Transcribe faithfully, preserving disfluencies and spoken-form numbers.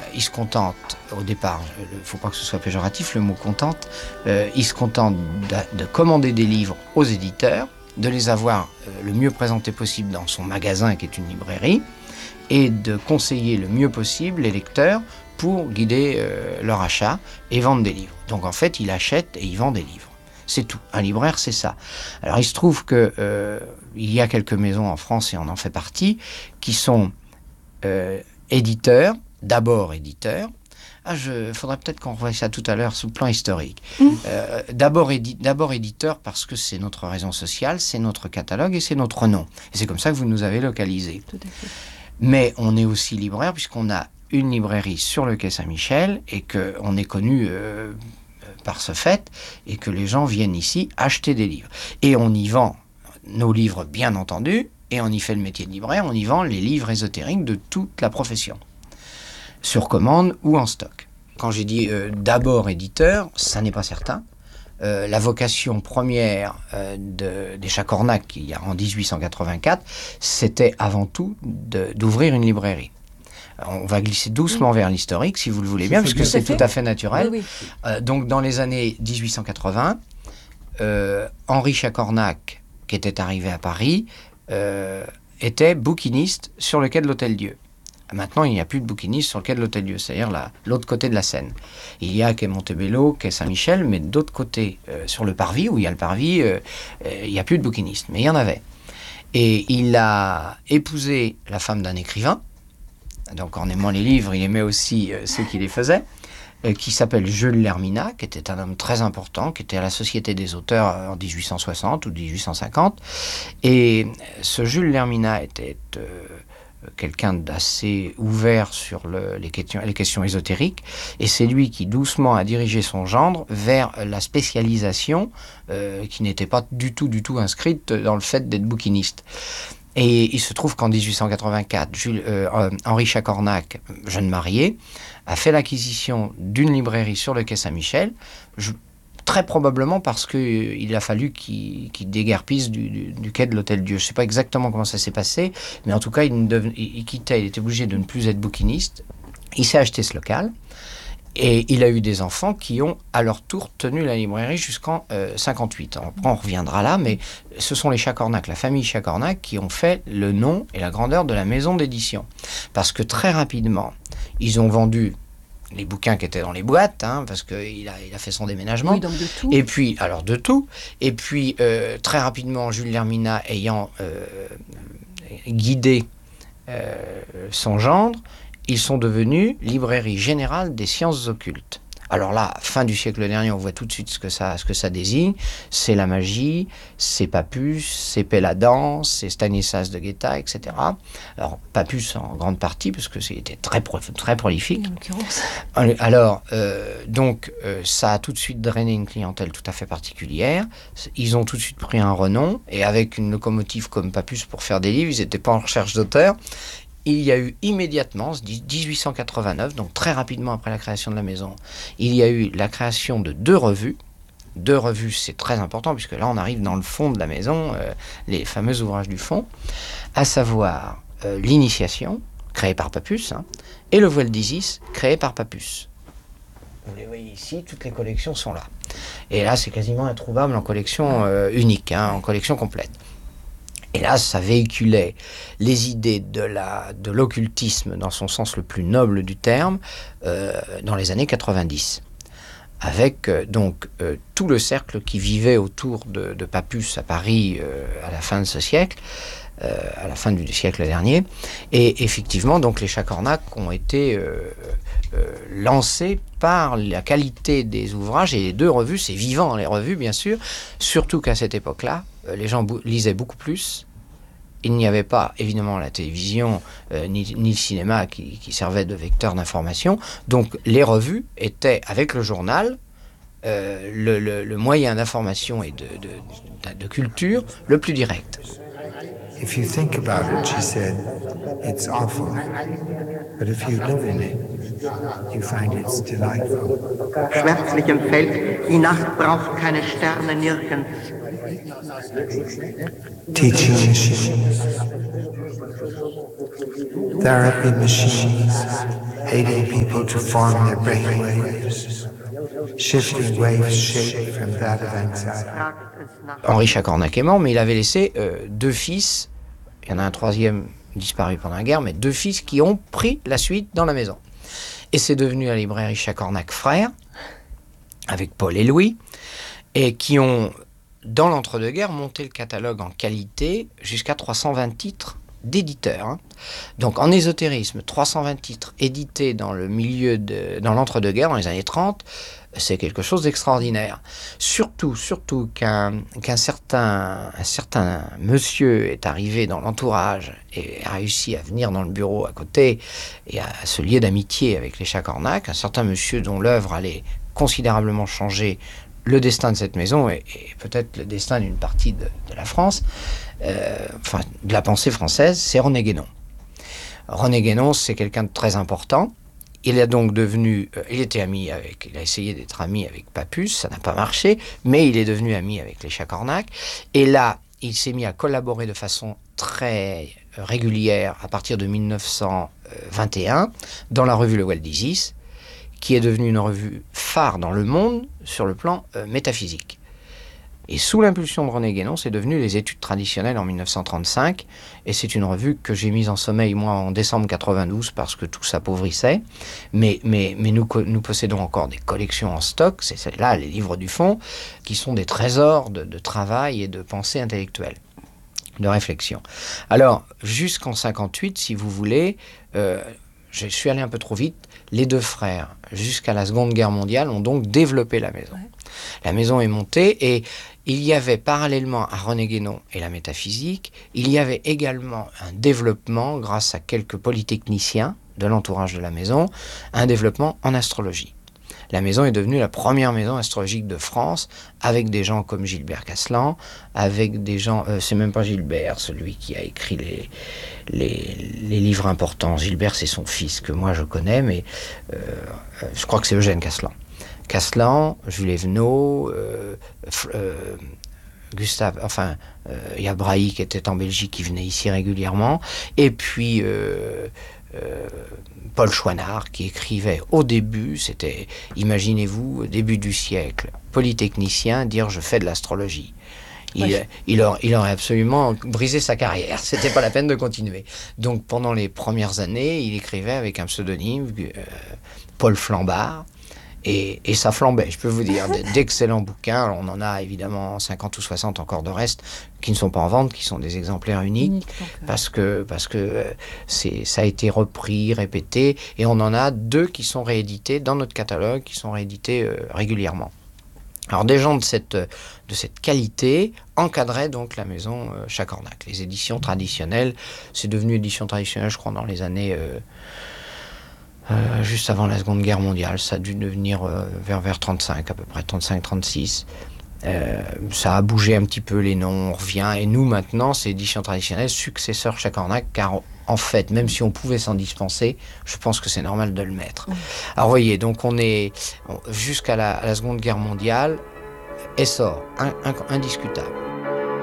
il se contente, au départ, il ne faut pas que ce soit péjoratif, le mot contente, euh, il se contente de, de commander des livres aux éditeurs, de les avoir euh, le mieux présentés possible dans son magasin qui est une librairie, et de conseiller le mieux possible les lecteurs pour guider euh, leur achat et vendre des livres. Donc en fait, il achète et il vend des livres. C'est tout. Un libraire, c'est ça. Alors il se trouve qu'il euh, y a quelques maisons en France, et on en fait partie, qui sont euh, éditeurs, d'abord éditeurs. Ah, il faudrait peut-être qu'on revoie ça tout à l'heure sous le plan historique. Mmh. Euh, d'abord, édi- d'abord éditeur parce que c'est notre raison sociale, c'est notre catalogue et c'est notre nom. Et c'est comme ça que vous nous avez localisés. Tout à fait. Mais on est aussi libraire puisqu'on a une librairie sur le quai Saint-Michel et qu'on est connu euh, par ce fait et que les gens viennent ici acheter des livres. Et on y vend nos livres, bien entendu, et on y fait le métier de libraire, on y vend les livres ésotériques de toute la profession, sur commande ou en stock. Quand j'ai dit euh, d'abord éditeur, ça n'est pas certain. Euh, la vocation première euh, de, des Chacornac, il y a en dix-huit cent quatre-vingt-quatre, c'était avant tout de, d'ouvrir une librairie. On va glisser doucement oui. vers l'historique, si vous le voulez bien, parce que c'est tout à fait naturel. Oui, oui. Euh, donc, dans les années dix-huit cent quatre-vingts, euh, Henri Chacornac, qui était arrivé à Paris, euh, était bouquiniste sur le quai de l'Hôtel-Dieu. Maintenant, il n'y a plus de bouquinistes sur le quai de l'Hôtel-Dieu, c'est-à-dire la, l'autre côté de la Seine. Il y a quai Montebello, quai Saint-Michel, mais d'autre côté, euh, sur le parvis, où il y a le parvis, euh, euh, il n'y a plus de bouquinistes, mais il y en avait. Et il a épousé la femme d'un écrivain, donc en aimant les livres, il aimait aussi euh, ceux qui les faisaient, euh, qui s'appelle Jules Lerminat, qui était un homme très important, qui était à la Société des auteurs en dix-huit cent soixante ou dix-huit cent cinquante. Et ce Jules Lerminat était euh, quelqu'un d'assez ouvert sur le, les, questions, les questions ésotériques, et c'est lui qui doucement a dirigé son gendre vers la spécialisation euh, qui n'était pas du tout, du tout inscrite dans le fait d'être bouquiniste. Et il se trouve qu'en dix-huit cent quatre-vingt-quatre, Jules, euh, Henri Chacornac, jeune marié, a fait l'acquisition d'une librairie sur le quai Saint-Michel, je, très probablement parce qu'il a fallu qu'il, qu'il déguerpisse du, du, du quai de l'Hôtel-Dieu. Je ne sais pas exactement comment ça s'est passé, mais en tout cas, il, deven, il, il quittait, il était obligé de ne plus être bouquiniste. Il s'est acheté ce local. Et il a eu des enfants qui ont, à leur tour, tenu la librairie jusqu'en euh, cinquante-huit. Après, on reviendra là, mais ce sont les Chacornac, la famille Chacornac, qui ont fait le nom et la grandeur de la maison d'édition. Parce que très rapidement, ils ont vendu les bouquins qui étaient dans les boîtes, hein, parce qu'il a, il a fait son déménagement. Oui, donc de tout. Et puis, alors de tout. Et puis, euh, très rapidement, Jules Lerminat ayant euh, guidé euh, son gendre, ils sont devenus librairie générale des sciences occultes. Alors là, fin du siècle dernier, on voit tout de suite ce que ça, ce que ça désigne. C'est la magie, c'est Papus, c'est Péladan, c'est Stanislas de Guetta, et cetera. Alors, Papus en grande partie, parce que c'était très, pro, très prolifique. En l'occurrence. Alors, euh, donc, euh, ça a tout de suite drainé une clientèle tout à fait particulière. Ils ont tout de suite pris un renom, et avec une locomotive comme Papus pour faire des livres, ils n'étaient pas en recherche d'auteurs. Il y a eu immédiatement, dix-huit cent quatre-vingt-neuf, donc très rapidement après la création de la maison, il y a eu la création de deux revues. Deux revues, c'est très important, puisque là, on arrive dans le fond de la maison, euh, les fameux ouvrages du fond, à savoir euh, l'Initiation, créée par Papus, hein, et le Voile d'Isis, créé par Papus. Vous les voyez ici, toutes les collections sont là. Et là, c'est quasiment introuvable en collection euh, unique, hein, en collection complète. Et là, ça véhiculait les idées de, la, de l'occultisme dans son sens le plus noble du terme euh, dans les années quatre-vingt-dix. Avec euh, donc euh, tout le cercle qui vivait autour de, de Papus à Paris euh, à la fin de ce siècle, euh, à la fin du siècle dernier. Et effectivement, donc les Chacornac ont été euh, euh, lancés par la qualité des ouvrages, et les deux revues, c'est vivant les revues bien sûr, surtout qu'à cette époque-là, les gens bou- lisaient beaucoup plus. Il n'y avait pas, évidemment, la télévision euh, ni, ni le cinéma qui, qui servait de vecteur d'information. Donc, les revues étaient, avec le journal, euh, le, le, le moyen d'information et de, de, de, de culture le plus direct. If you think about it, she said, it's awful. But if you live in it, you find it's delightful. Schwärzlichem Feld, die Nacht braucht keine Sterne nirgends. Teaching machines, therapy machines, aiding people to form their brain waves, shifting waves shaped from that of anxiety. Henri Chacornac est mort, mais il avait laissé euh, deux fils. Il y en a un troisième disparu pendant la guerre, mais deux fils qui ont pris la suite dans la maison. Et c'est devenu la librairie Chacornac Frères, avec Paul et Louis, et qui ont, dans l'entre-deux-guerres, monté le catalogue en qualité jusqu'à trois cent vingt titres d'éditeurs. Hein. Donc en ésotérisme, trois cent vingt titres édités dans le milieu de, dans l'entre-deux-guerres, dans les années trente, c'est quelque chose d'extraordinaire. Surtout, surtout qu'un, qu'un certain, un certain monsieur est arrivé dans l'entourage et a réussi à venir dans le bureau à côté et à se lier d'amitié avec les Chacornac, un certain monsieur dont l'œuvre allait considérablement changer le destin de cette maison et, et peut-être le destin d'une partie de, de la France, euh, enfin de la pensée française, c'est René Guénon. René Guénon, c'est quelqu'un de très important. Il est donc devenu, euh, il était ami avec, il a essayé d'être ami avec Papus, ça n'a pas marché, mais il est devenu ami avec les Chacornac. Et là, il s'est mis à collaborer de façon très régulière à partir de mille neuf cent vingt et un dans la revue Le Wild Disease, qui est devenue une revue phare dans le monde sur le plan euh, métaphysique. Et sous l'impulsion de René Guénon, c'est devenu les études traditionnelles en mille neuf cent trente-cinq. Et c'est une revue que j'ai mise en sommeil, moi, en décembre quatre-vingt-douze, parce que tout s'appauvrissait. Mais, mais, mais nous, nous possédons encore des collections en stock, c'est celles-là, les livres du fond, qui sont des trésors de, de travail et de pensée intellectuelle, de réflexion. Alors, jusqu'en cinquante-huit, si vous voulez, euh, je suis allé un peu trop vite, les deux frères, jusqu'à la Seconde Guerre mondiale, ont donc développé la maison. Ouais. La maison est montée et il y avait parallèlement à René Guénon et la métaphysique, il y avait également un développement, grâce à quelques polytechniciens de l'entourage de la maison, un développement en astrologie. La maison est devenue la première maison astrologique de France, avec des gens comme Gilbert Caslan, avec des gens, euh, c'est même pas Gilbert, celui qui a écrit les, les, les livres importants. Gilbert, c'est son fils que moi je connais, mais euh, je crois que c'est Eugène Caslan. Caslan, Jules Evenot, euh, euh, Gustave, enfin, euh, il y a Brahi qui était en Belgique, qui venait ici régulièrement, et puis euh, euh, Paul Chouinard qui écrivait au début, c'était, imaginez-vous, au début du siècle, polytechnicien, dire je fais de l'astrologie. Il, oui. il, aurait, il aurait absolument brisé sa carrière, c'était pas la peine de continuer. Donc pendant les premières années, il écrivait avec un pseudonyme, euh, Paul Flambard. Et, et ça flambait, je peux vous dire, d'excellents bouquins. On en a évidemment cinquante ou soixante encore de reste qui ne sont pas en vente, qui sont des exemplaires uniques, Unique, donc, euh... parce que, parce que c'est, ça a été repris, répété, et on en a deux qui sont réédités dans notre catalogue, qui sont réédités euh, régulièrement. Alors des gens de cette, de cette qualité encadraient donc la maison euh, Chacornac. Les éditions traditionnelles, c'est devenu édition traditionnelle, je crois, dans les années... Euh, Euh, juste avant la Seconde Guerre mondiale, ça a dû devenir euh, vers, vers trente-cinq, à peu près trente-cinq trente-six. Euh, ça a bougé un petit peu les noms, on revient, et nous maintenant, c'est édition traditionnelle, successeur Chacornac, car en fait, même si on pouvait s'en dispenser, je pense que c'est normal de le mettre. Mmh. Alors vous voyez, donc on est jusqu'à la, la Seconde Guerre mondiale, essor, in, in, indiscutable.